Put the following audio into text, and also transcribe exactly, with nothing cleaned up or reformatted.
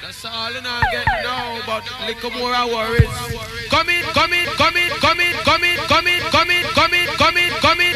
That's all I get now, but little more worries. Come in, come in, come in, come in.